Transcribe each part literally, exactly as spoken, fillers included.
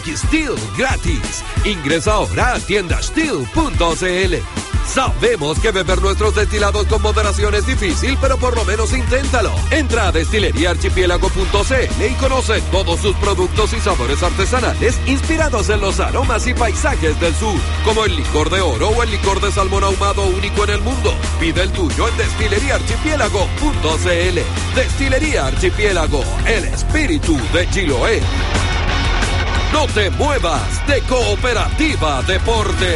Steel gratis. Ingresa ahora a tienda steel punto c l. Sabemos que beber nuestros destilados con moderación es difícil, pero por lo menos inténtalo. Entra a destilería archipiélago punto c l y conoce todos sus productos y sabores artesanales inspirados en los aromas y paisajes del sur, como el licor de oro o el licor de salmón ahumado único en el mundo. Pide el tuyo en destilería archipiélago punto c l. Destilería Archipiélago, el espíritu de Chiloé. No te muevas de Cooperativa Deportes.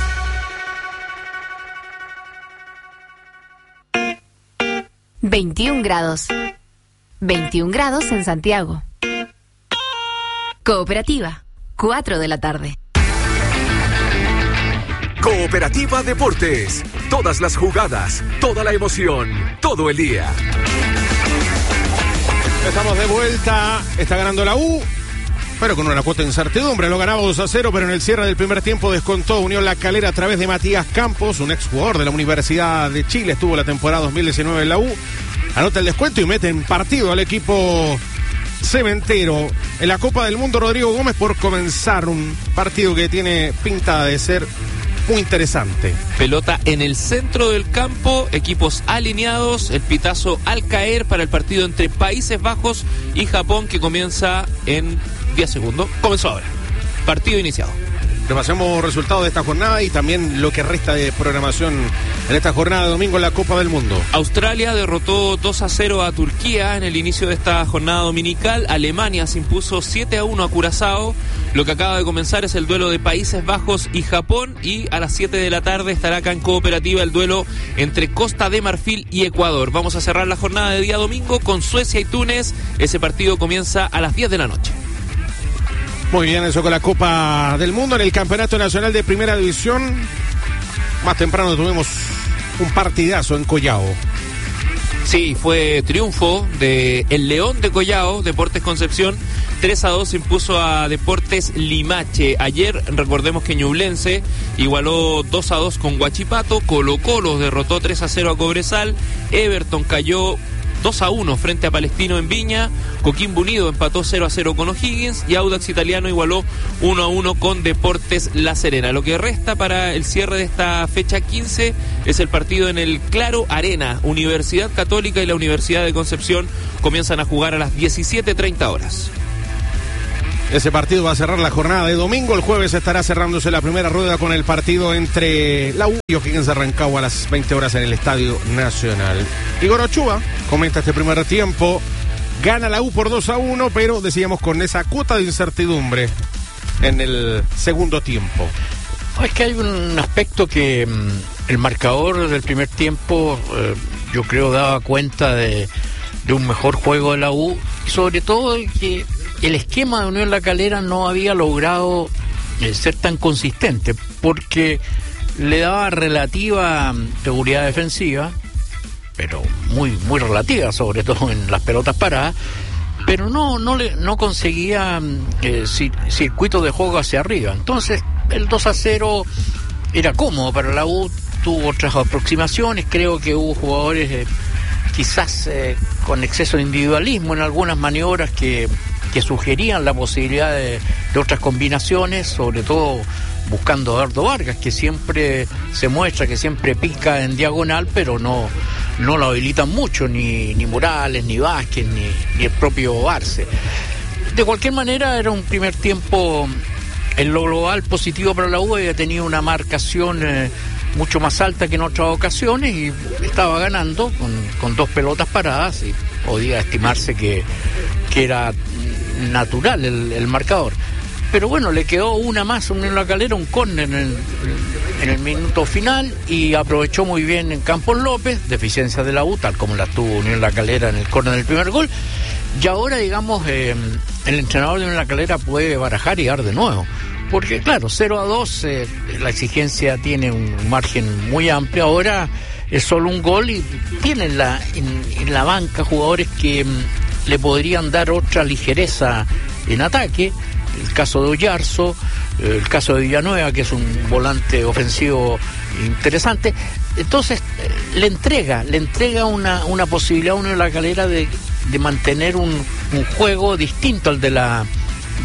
veintiún grados. veintiún grados en Santiago. Cooperativa, cuatro de la tarde. Cooperativa Deportes. Todas las jugadas, toda la emoción, todo el día. Estamos de vuelta. Está ganando la U, pero con una cuota de incertidumbre. Lo ganaba dos a cero, pero en el cierre del primer tiempo descontó Unión La Calera a través de Matías Campos, un exjugador de la Universidad de Chile. Estuvo la temporada dos mil diecinueve en la U. Anota el descuento y mete en partido al equipo cementero. En la Copa del Mundo, Rodrigo Gómez, por comenzar un partido que tiene pinta de ser muy interesante. Pelota en el centro del campo, equipos alineados, el pitazo al caer para el partido entre Países Bajos y Japón, que comienza en diez segundos. Comenzó ahora. Partido iniciado. Repasemos resultados de esta jornada y también lo que resta de programación en esta jornada de domingo en la Copa del Mundo. Australia derrotó dos a cero a Turquía en el inicio de esta jornada dominical. Alemania se impuso siete a uno a Curazao. Lo que acaba de comenzar es el duelo de Países Bajos y Japón, y a las siete de la tarde estará acá en Cooperativa el duelo entre Costa de Marfil y Ecuador. Vamos a cerrar la jornada de día domingo con Suecia y Túnez. Ese partido comienza a las diez de la noche. Muy bien, eso con la Copa del Mundo. En el Campeonato Nacional de Primera División, más temprano tuvimos un partidazo en Collao. Sí, fue triunfo de el León de Collao, Deportes Concepción. tres a dos se impuso a Deportes Limache. Ayer, recordemos que Ñublense igualó dos a dos con Huachipato. Colo Colo derrotó tres a cero a Cobresal. Everton cayó dos a uno frente a Palestino en Viña. Coquimbo Unido empató cero a cero con O'Higgins y Audax Italiano igualó uno a uno con Deportes La Serena. Lo que resta para el cierre de esta fecha quince es el partido en el Claro Arena. Universidad Católica y la Universidad de Concepción comienzan a jugar a las diecisiete treinta horas. Ese partido va a cerrar la jornada de domingo. El jueves estará cerrándose la primera rueda con el partido entre la U y O'Higgins de Rancagua a las veinte horas en el Estadio Nacional. Igor Ochoa comenta este primer tiempo. Gana la U por dos a uno, pero decíamos con esa cuota de incertidumbre en el segundo tiempo. Es que hay un aspecto que mmm, el marcador del primer tiempo eh, yo creo daba cuenta de, de un mejor juego de la U, y sobre todo el que el esquema de Unión La Calera no había logrado eh, ser tan consistente, porque le daba relativa seguridad defensiva, pero muy muy relativa, sobre todo en las pelotas paradas, pero no no le no conseguía eh, circuitos de juego hacia arriba. Entonces el dos a cero era cómodo para la U, tuvo otras aproximaciones, creo que hubo jugadores eh, quizás eh, con exceso de individualismo en algunas maniobras que que sugerían la posibilidad de, de otras combinaciones, sobre todo buscando a Eduardo Vargas, que siempre se muestra, que siempre pica en diagonal, pero no, no lo habilitan mucho, ni, ni Morales, ni Vázquez, ni, ni el propio Arce. De cualquier manera, era un primer tiempo en lo global positivo para la U. Había tenido una marcación eh, mucho más alta que en otras ocasiones y estaba ganando con, con dos pelotas paradas, y podía estimarse que, que era natural el, el marcador. Pero bueno, le quedó una más, Unión La Calera, un córner en el, en el minuto final, y aprovechó muy bien en Campos López, deficiencia de la U, tal como la tuvo Unión La Calera en el córner del primer gol. Y ahora, digamos, eh, el entrenador de Unión La Calera puede barajar y dar de nuevo, porque claro, cero a dos, eh, la exigencia tiene un margen muy amplio. Ahora es solo un gol y tienen la, en, en la banca jugadores que mm, le podrían dar otra ligereza en ataque. El caso de Oyarzo, el caso de Villanueva, que es un volante ofensivo interesante. Entonces le entrega, le entrega una, una posibilidad a Unión La Calera de, de mantener un, un juego distinto al de la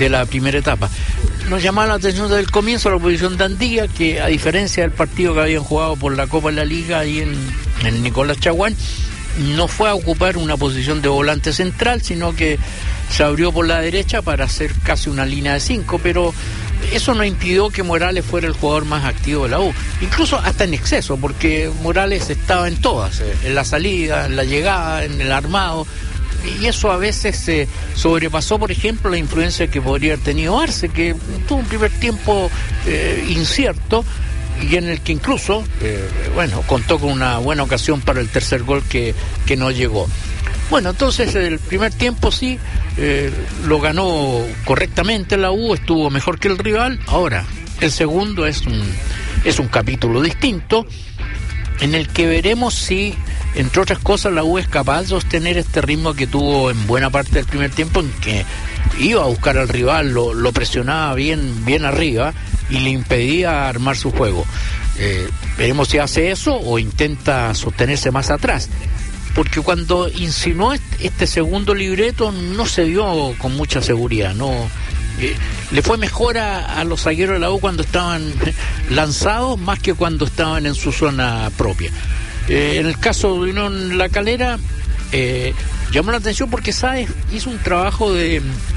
de la primera etapa. Nos llamaba la atención desde el comienzo la posición de Andía, que a diferencia del partido que habían jugado por la Copa de la Liga ahí en, en Nicolás Chaguán, no fue a ocupar una posición de volante central, sino que se abrió por la derecha para hacer casi una línea de cinco, pero eso no impidió que Morales fuera el jugador más activo de la U, incluso hasta en exceso, porque Morales estaba en todas, en la salida, en la llegada, en el armado, y eso a veces se eh, sobrepasó, por ejemplo, la influencia que podría haber tenido Arce, que tuvo un primer tiempo eh, incierto, y en el que incluso, eh, bueno, contó con una buena ocasión para el tercer gol que, que no llegó. Bueno, entonces el primer tiempo sí, eh, lo ganó correctamente la U, estuvo mejor que el rival. Ahora, el segundo es un, es un capítulo distinto, en el que veremos si, entre otras cosas, la U es capaz de sostener este ritmo que tuvo en buena parte del primer tiempo, en que iba a buscar al rival, lo, lo presionaba bien, bien arriba y le impedía armar su juego. Eh, veremos si hace eso o intenta sostenerse más atrás, porque cuando insinuó este segundo libreto no se vio con mucha seguridad, no eh, le fue mejor a, a los zagueros de la U cuando estaban lanzados más que cuando estaban en su zona propia. Eh, en el caso de Unión La Calera, eh, llamó la atención porque Sáez hizo un trabajo de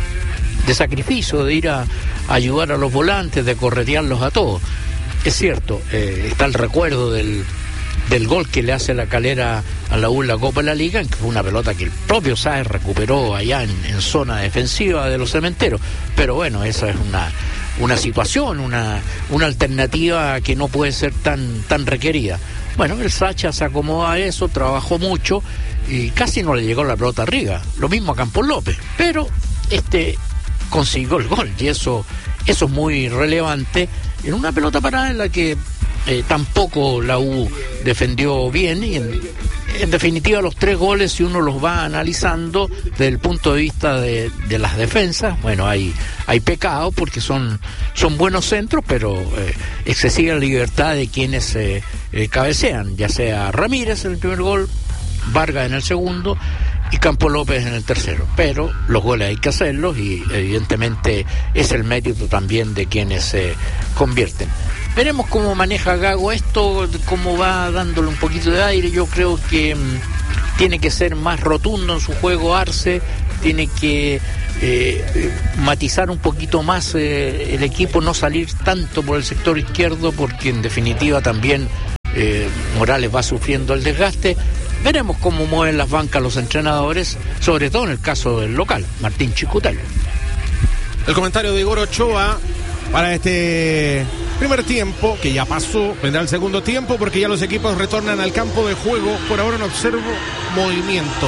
de sacrificio, de ir a, a ayudar a los volantes, de corretearlos a todos. Es cierto, eh, está el recuerdo del, del gol que le hace La Calera a la U en la Copa de la Liga, que fue una pelota que el propio Sáez recuperó allá en, en zona defensiva de los Cementeros, pero bueno, esa es una, una situación, una, una alternativa que no puede ser tan, tan requerida. Bueno, el Sacha se acomoda a eso, trabajó mucho y casi no le llegó la pelota arriba, lo mismo a Campos López, pero este consiguió el gol y eso, eso es muy relevante en una pelota parada en la que eh, tampoco la U defendió bien y en, en definitiva los tres goles, si uno los va analizando desde el punto de vista de, de las defensas, bueno, hay, hay pecado porque son, son buenos centros, pero eh, excesiva libertad de quienes eh, eh, cabecean, ya sea Ramírez en el primer gol, Vargas en el segundo y Campos López en el tercero, pero los goles hay que hacerlos y evidentemente es el mérito también de quienes se convierten. Veremos cómo maneja Gago esto, cómo va dándole un poquito de aire. Yo creo que mmm, tiene que ser más rotundo en su juego Arce, tiene que eh, matizar un poquito más eh, el equipo, no salir tanto por el sector izquierdo, porque en definitiva también eh, Morales va sufriendo el desgaste. Veremos cómo mueven las bancas los entrenadores, sobre todo en el caso del local, Martín Chicutel. El comentario de Igor Ochoa para este primer tiempo, que ya pasó, vendrá el segundo tiempo, porque ya los equipos retornan al campo de juego. Por ahora no observo movimientos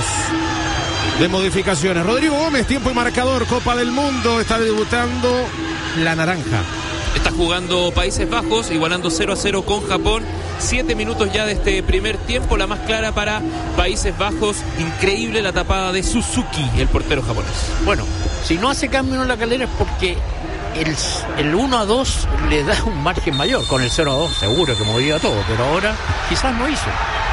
de modificaciones. Rodrigo Gómez, tiempo y marcador, Copa del Mundo, está debutando la naranja. Está jugando Países Bajos, igualando cero a cero con Japón. Siete minutos ya de este primer tiempo, la más clara para Países Bajos. Increíble la tapada de Suzuki, el portero japonés. Bueno, si no hace cambio en La Calera es porque el, el uno a dos le da un margen mayor. Con el cero a dos seguro que movía todo, pero ahora quizás no hizo.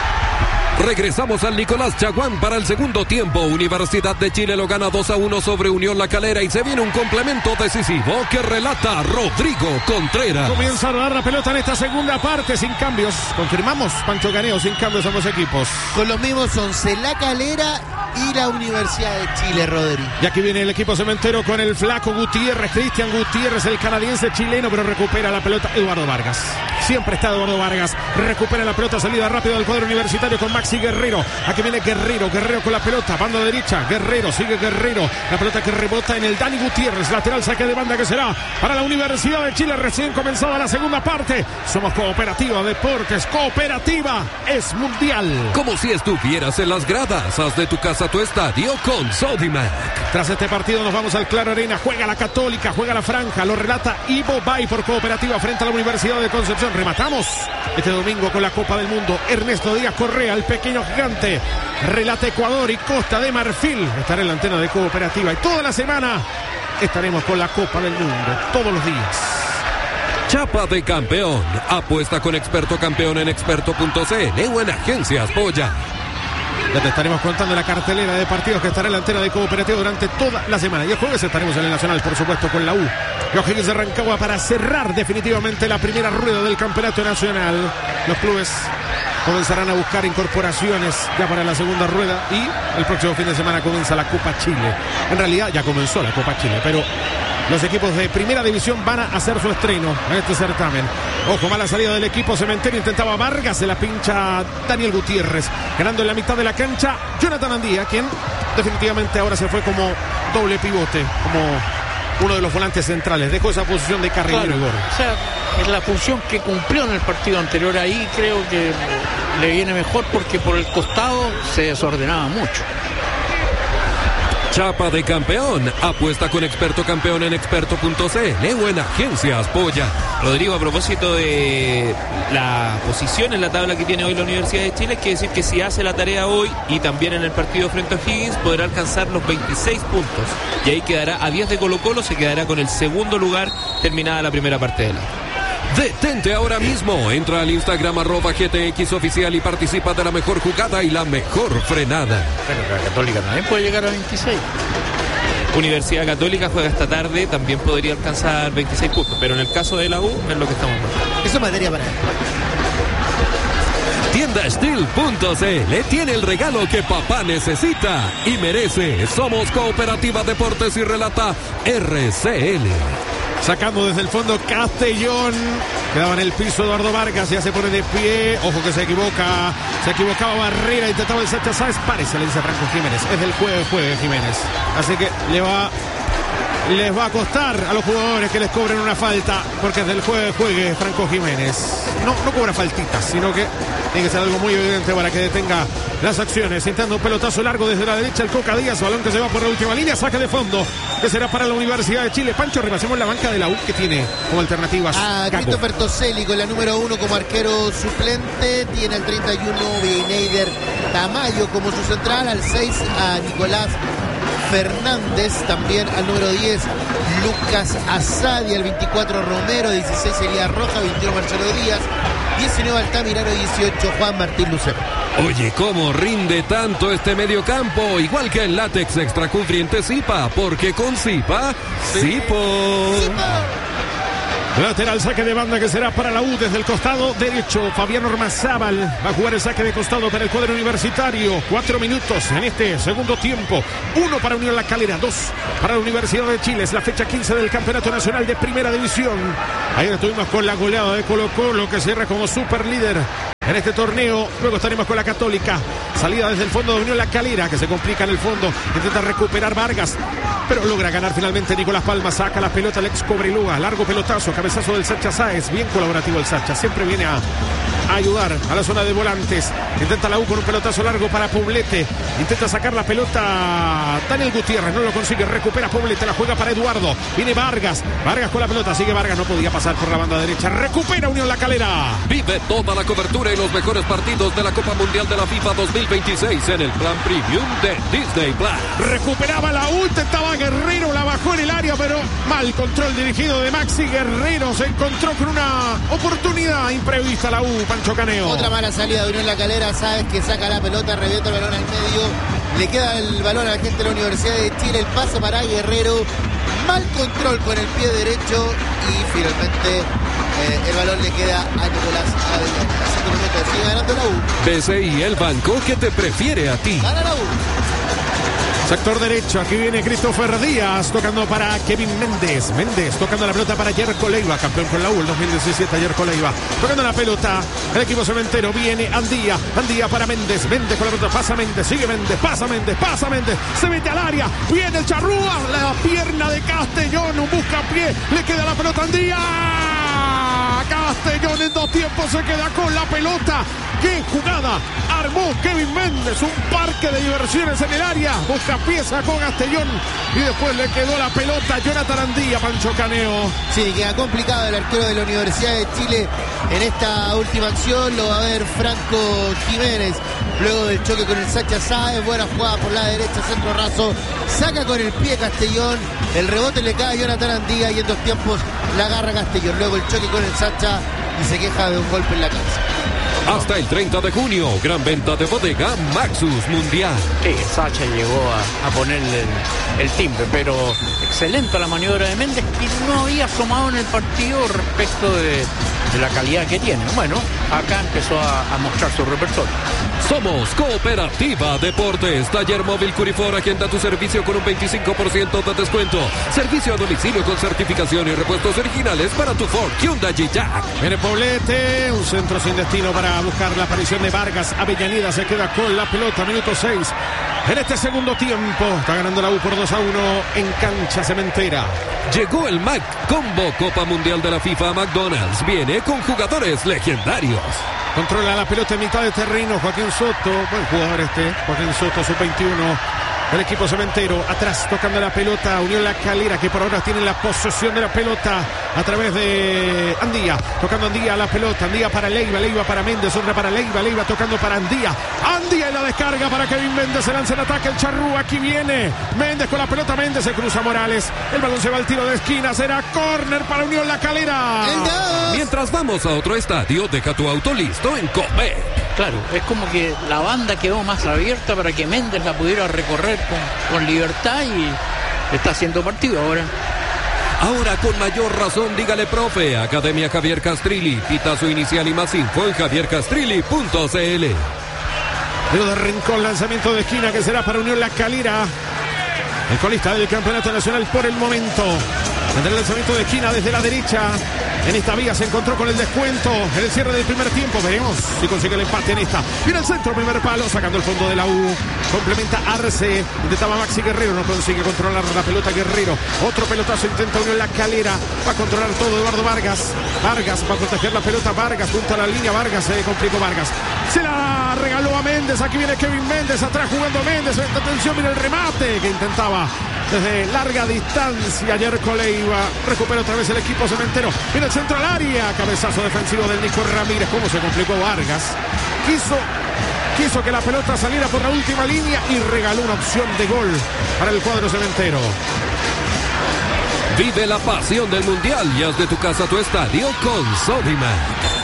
Regresamos al Nicolás Chaguán para el segundo tiempo. Universidad de Chile lo gana dos a uno sobre Unión La Calera y se viene un complemento decisivo que relata Rodrigo Contreras. Comienza a rodar la pelota en esta segunda parte sin cambios. Confirmamos, Pancho Caneo, sin cambios ambos equipos. Con los mismos once, La Calera y la Universidad de Chile, Rodri. Y aquí viene el equipo cementero con el flaco Gutiérrez, Cristian Gutiérrez, el canadiense chileno, pero recupera la pelota Eduardo Vargas. Siempre está Eduardo Vargas, recupera la pelota, salida rápida del cuadro universitario con Maxi Guerrero. Aquí viene Guerrero, Guerrero con la pelota, banda derecha, Guerrero, sigue Guerrero, la pelota que rebota en el Dani Gutiérrez, lateral, saque de banda que será para la Universidad de Chile, recién comenzada la segunda parte. Somos Cooperativa Deportes, Cooperativa es mundial. Como si estuvieras en las gradas, haz de tu casa tu estadio con Sodimac. Tras este partido nos vamos al Claro Arena, juega la Católica, juega la Franja, lo relata Ivo Bay por Cooperativa frente a la Universidad de Concepción. Rematamos este domingo con la Copa del Mundo. Ernesto Díaz Correa, el pequeño gigante, relata Ecuador y Costa de Marfil. Estaré en la antena de Cooperativa y toda la semana estaremos con la Copa del Mundo, todos los días. Chapa de campeón, apuesta con Experto Campeón en experto punto c l o en Agencias Polla. Ya te estaremos contando la cartelera de partidos que estará en la antena de Cooperativa durante toda la semana. Y el jueves estaremos en el Nacional, por supuesto, con la U. O'Higgins de Rancagua para cerrar definitivamente la primera rueda del Campeonato Nacional. Los clubes comenzarán a buscar incorporaciones ya para la segunda rueda y el próximo fin de semana comienza la Copa Chile. En realidad ya comenzó la Copa Chile, pero los equipos de primera división van a hacer su estreno en este certamen. Ojo, mala salida del equipo Cementerio. Intentaba Vargas, se la pincha Daniel Gutiérrez. Ganando en la mitad de la cancha Jonathan Andía, quien definitivamente ahora se fue como doble pivote, como uno de los volantes centrales. Dejó esa posición de carrilero. Claro, o sea, es la función que cumplió en el partido anterior. Ahí creo que le viene mejor porque por el costado se desordenaba mucho. Chapa de campeón. Apuesta con Experto Campeón en experto punto c l o en Agencias Polla. Rodrigo, a propósito de la posición en la tabla que tiene hoy la Universidad de Chile, es que decir que si hace la tarea hoy y también en el partido frente a O'Higgins, podrá alcanzar los veintiséis puntos. Y ahí quedará a diez de Colo Colo, se quedará con el segundo lugar terminada la primera parte de la. Detente ahora mismo. Entra al Instagram arroba G T X oficial y participa de la mejor jugada y la mejor frenada. Pero la Católica también puede llegar a veintiséis. Universidad Católica juega esta tarde, también podría alcanzar veintiséis puntos, pero en el caso de la U es lo que estamos viendo. Eso es materia para él. Tienda Steel punto c l tiene el regalo que papá necesita y merece. Somos Cooperativa Deportes y relata R C L. Sacando desde el fondo Castellón. Quedaba en el piso Eduardo Vargas. Ya se pone de pie. Ojo que se equivoca. Se equivocaba Barrera. Intentaba el Sacha Sáez. Parece, le dice Franco Jiménez. Es del juegue, juegue Jiménez. Así que le va... Les va a costar a los jugadores que les cobren una falta, porque es del juegue, juegue Franco Jiménez. No, no cobra faltitas, sino que tiene que ser algo muy evidente para que detenga las acciones. Intentando un pelotazo largo desde la derecha el Coca Díaz, balón que se va por la última línea, saque de fondo, que será para la Universidad de Chile. Pancho, repasemos la banca de la U que tiene como alternativas a Gago. Christopher Toselli con la número uno como arquero suplente, tiene el treinta y uno Bineider Tamayo como su central, al seis a Nicolás Fernández, también al número diez Lucas Asadi, al veinticuatro Romero, dieciséis Elías Roja, veintiuno Marcelo Díaz, diecinueve Altamirano, dieciocho Juan Martín Lucero. Oye, ¿cómo rinde tanto este mediocampo? Igual que el látex extra cubriente Zipa, porque con Zipa, Zipo. Lateral, saque de banda que será para la U desde el costado derecho. Fabián Ormazábal va a jugar el saque de costado para el cuadro universitario. Cuatro minutos en este segundo tiempo. Uno para Unión La Calera, dos para la Universidad de Chile. Es la fecha quince del Campeonato Nacional de Primera División. Ayer estuvimos con la goleada de Colo Colo, que cierra como super líder en este torneo. Luego estaremos con la Católica. Salida desde el fondo de Unión La Calera, que se complica en el fondo. Intenta recuperar Vargas, pero logra ganar finalmente Nicolás Palma. Saca la pelota el ex Cobreloa. Largo pelotazo, cabezazo del Sacha Sáez. Bien colaborativo el Sacha. Siempre viene a, a ayudar a la zona de volantes. Intenta la U con un pelotazo largo para Poblete. Intenta sacar la pelota Daniel Gutiérrez. No lo consigue. Recupera Poblete. La juega para Eduardo. Viene Vargas. Vargas con la pelota. Sigue Vargas. No podía pasar por la banda derecha. Recupera Unión La Calera. Vive toda la cobertura y los mejores partidos de la Copa Mundial de la FIFA dos mil veintiséis en el plan premium de Disney Plus. Recuperaba la U, intentaba Guerrero, la bajó en el área, pero mal control dirigido de Maxi Guerrero. Se encontró con una oportunidad imprevista la U, Pancho Caneo. Otra mala salida de Unión La Calera, sabes que saca la pelota, revienta el balón al medio, le queda el balón a la gente de la Universidad de Chile, el pase para Guerrero, mal control con el pie derecho y finalmente eh, el balón le queda a Nicolás Avellaneda. Sigue ganando la U. B C I, el banco que te prefiere a ti. Gana la U. Sector derecho, aquí viene Christopher Díaz tocando para Kevin Méndez. Méndez tocando la pelota para Yerko Leiva, campeón con la U el dos mil diecisiete, Yerko Leiva. Tocando la pelota, el equipo cementero, viene Andía, Andía para Méndez. Méndez con la pelota, pasa Méndez, sigue Méndez, pasa Méndez, pasa Méndez. Se mete al área, viene el Charrúa, la pierna de Castellón, un buscapié, le queda la pelota a Andía. Castellón en dos tiempos se queda con la pelota. ¡Qué jugada! Armó Kevin Méndez, un parque de diversiones en el área. Busca pieza con Castellón y después le quedó la pelota a Jonathan Andía, Pancho Caneo. Sí, queda complicado el arquero de la Universidad de Chile en esta última acción. Lo va a ver Franco Jiménez. Luego del choque con el Sacha Sáez, buena jugada por la derecha, centro raso. Saca con el pie Castellón. El rebote le cae a Jonathan Andía y en dos tiempos la agarra Castellón. Luego el choque con el Sacha y se queja de un golpe en la cabeza. Hasta el treinta de junio, gran venta de bodega Maxus Mundial. Sí, Sacha llegó a, a ponerle el, el timbre, pero excelente la maniobra de Méndez, que no había asomado en el partido respecto de, de la calidad que tiene. Bueno, acá empezó a, a mostrar su repertorio. Somos Cooperativa Deportes, taller móvil Curifor, agenda tu servicio con un veinticinco por ciento de descuento. Servicio a domicilio con certificación y repuestos originales para tu Ford, Hyundai y Jack. Viene Poblete, un centro sin destino para buscar la aparición de Vargas. Avellaneda se queda con la pelota, minuto seis. En este segundo tiempo, está ganando la U por dos a uno en cancha cementera. Llegó el Mac Combo Copa Mundial de la FIFA a McDonald's. Viene con jugadores legendarios. Controla la pelota en mitad de terreno Joaquín Soto, buen jugador este, Joaquín Soto, sub veintiuno, el equipo cementero, atrás tocando la pelota, Unión La Calera, que por ahora tiene la posesión de la pelota a través de Andía, tocando Andía la pelota, Andía para Leiva, Leiva para Méndez, otra para Leiva, Leiva tocando para Andía, Andía en la descarga para Kevin Méndez, se lanza el ataque, el Charrúa, aquí viene Méndez con la pelota, Méndez se cruza Morales, el balón se va al tiro de esquina, será córner para Unión La Calera. Mientras vamos a otro estadio, deja tu auto listo en Copec. Claro, es como que la banda quedó más abierta para que Méndez la pudiera recorrer con, con libertad y está haciendo partido ahora. Ahora con mayor razón, dígale profe, Academia Javier Castrilli, pitazo inicial y más info en javier castrilli punto c l. Pero de rincón, lanzamiento de esquina que será para Unión La Calera, el colista del campeonato nacional por el momento. Entre el lanzamiento de esquina desde la derecha. En esta vía se encontró con el descuento en el cierre del primer tiempo. Veremos si consigue el empate en esta. Viene el centro, primer palo, sacando el fondo de la U. Complementa Arce. Intentaba Maxi Guerrero, no consigue controlar la pelota Guerrero. Otro pelotazo intenta Unión La Calera. Va a controlar todo Eduardo Vargas. Vargas va a proteger la pelota. Vargas junto a la línea. Vargas se complicó Vargas. Se la regaló a Méndez. Aquí viene Kevin Méndez. Atrás jugando Méndez. Atención, mira el remate que intentaba desde larga distancia Yerko Leiva. Recupera otra vez el equipo cementero. Viene el centro al área. Cabezazo defensivo del Nico Ramírez. Cómo se complicó Vargas. Quiso, quiso que la pelota saliera por la última línea y regaló una opción de gol para el cuadro cementero. Vive la pasión del Mundial y haz de tu casa tu estadio con Sodimac.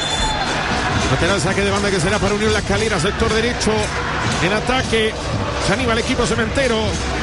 Lateral saque de banda que será para Unión La Calera, sector derecho. En ataque se anima el equipo cementero,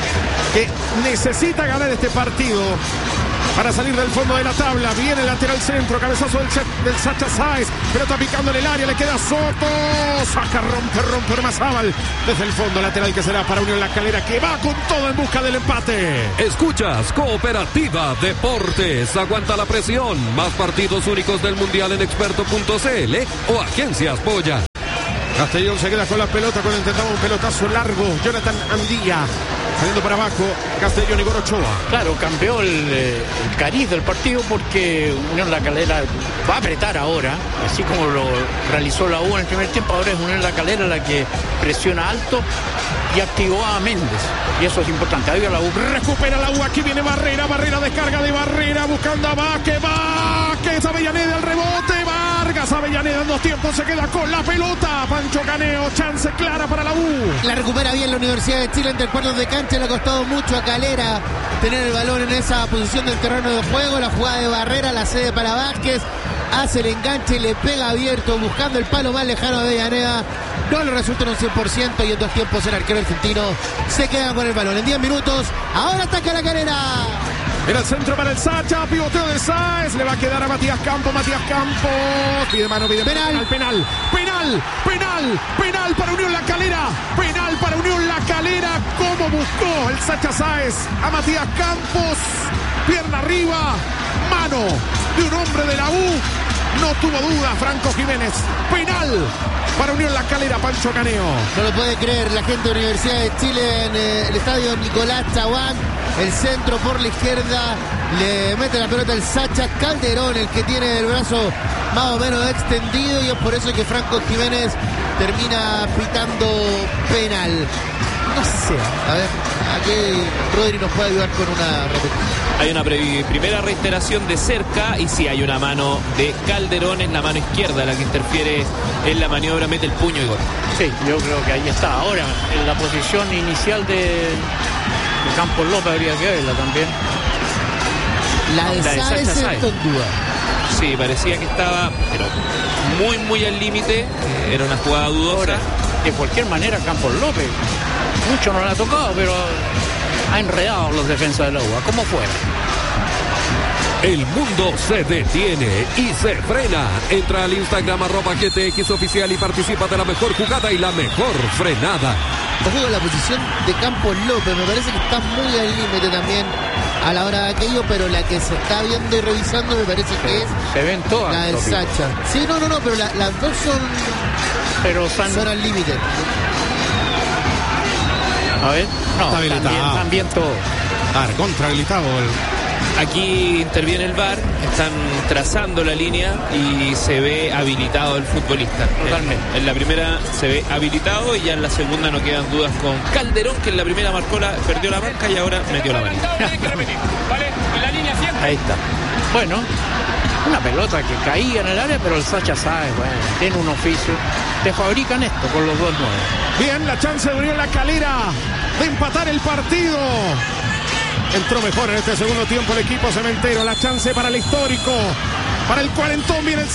que necesita ganar este partido para salir del fondo de la tabla. Viene el lateral centro, cabezazo del, del Sacha Sáez, pelota picando en el área, le queda Soto, saca, rompe, rompe Mazábal desde el fondo, lateral que será para Unión La Calera, que va con todo en busca del empate. Escuchas Cooperativa Deportes, aguanta la presión, más partidos únicos del Mundial en experto punto c l o Agencias Polla. Castellón se queda con la pelota cuando intentaba un pelotazo largo, Jonathan Andía saliendo para abajo, Castellón y Gorochoa. Claro, cambió el, el cariz del partido porque Unión La Calera va a apretar ahora, así como lo realizó la U en el primer tiempo. Ahora es Unión La Calera la que presiona alto y activó a Méndez, y eso es importante. Ahí va la U. Recupera la U, aquí viene Barrera, Barrera, descarga de Barrera, buscando a Vázquez, Vázquez, Avellaneda, el rebote, Vargas, Avellaneda en dos tiempos, se queda con la pelota, Pancho Caneo, chance clara para la U. La recupera bien la Universidad de Chile entre cuartos de cancha. Le ha costado mucho a Calera tener el balón en esa posición del terreno de juego. La jugada de Barrera, la cede para Vázquez, hace el enganche y le pega abierto buscando el palo más lejano de Avellaneda. No le resulta en un cien por ciento y en dos tiempos el arquero argentino se queda con el balón. En diez minutos, ahora ataca La Calera. Era el centro para el Sacha, pivoteo de Sáez, le va a quedar a Matías Campos, Matías Campos, pide mano, pide penal, penal, penal, penal, penal para Unión La Calera, penal para Unión La Calera, como buscó el Sacha Sáez a Matías Campos, pierna arriba, mano de un hombre de la U, no tuvo duda Franco Jiménez, penal para Unión La Calera, Pancho Caneo. No lo puede creer la gente de la Universidad de Chile en eh, el estadio Nicolás Chaguán. El centro por la izquierda, le mete la pelota el Sacha Calderón, el que tiene el brazo más o menos extendido, y es por eso que Franco Jiménez termina pitando penal. No sé, a ver, aquí Rodri nos puede ayudar con una repetición. Hay una pre- primera reiteración de cerca y sí hay una mano de Calderón, en la mano izquierda la que interfiere en la maniobra, mete el puño y gol. Sí, yo creo que ahí está. Ahora, en la posición inicial de, de Campos López habría que verla también. La de La de Sáez Sacha está en duda. Sí, parecía que estaba pero muy, muy al límite. Eh, era una jugada dudosa. Ahora, de cualquier manera, Campos López, mucho no le ha tocado, pero ha enredado los defensas de la U, como fuera. El mundo se detiene y se frena. Entra al Instagram arroba G T X oficial y participa de la mejor jugada y la mejor frenada. Ojo con la posición de Campos López, me parece que está muy al límite también a la hora de aquello, pero la que se está viendo y revisando me parece que es Se ven todas. la del López. Sacha. Sí, no, no, no, pero la- las dos son, Pero San... son al límite. A ver, no, Está habilitado. también, también todo. Ah, contra habilitado el... Aquí interviene el V A R, están trazando la línea y se ve habilitado el futbolista. Totalmente. En, en la primera se ve habilitado y ya en la segunda no quedan dudas con Calderón, que en la primera marcó la, perdió la marca y ahora metió la manita. Ahí está. Bueno, una pelota que caía en el área, pero el Sacha sabe, bueno, tiene un oficio. Te fabrican esto con los dos nueve. Bien, la chance de Unión La Calera de empatar el partido. Entró mejor en este segundo tiempo el equipo cementero. La chance para el histórico. Para el cuarentón viene el